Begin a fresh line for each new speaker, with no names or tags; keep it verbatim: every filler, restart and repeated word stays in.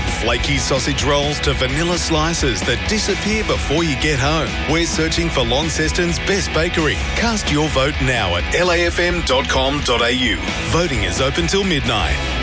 flaky sausage rolls to vanilla slices that disappear before you get home, we're searching for Launceston's best bakery. Cast your vote now at l a f m dot com dot a u. Voting is open till midnight.